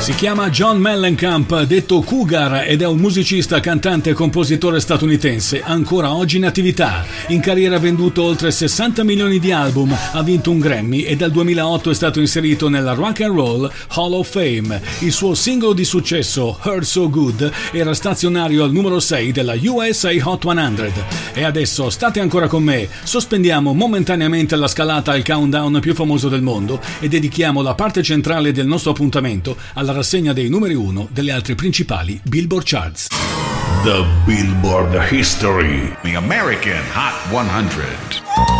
Si chiama John Mellencamp, detto Cougar, ed è un musicista, cantante e compositore statunitense, ancora oggi in attività. In carriera ha venduto oltre 60 milioni di album, ha vinto un Grammy e dal 2008 è stato inserito nella Rock and Roll Hall of Fame. Il suo singolo di successo, Hurt So Good, era stazionario al numero 6 della USA Hot 100. E adesso state ancora con me, sospendiamo momentaneamente la scalata al countdown più famoso del mondo e dedichiamo la parte centrale del nostro appuntamento alla rassegna dei numeri 1 delle altre principali Billboard Charts. The Billboard History, the American Hot 100.